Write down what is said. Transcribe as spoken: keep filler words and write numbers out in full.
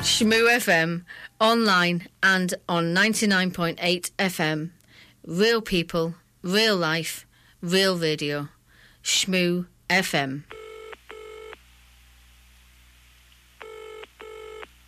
Shmoo F M, online and on ninety-nine point eight F M. Real people, real life, real radio. Shmoo F M.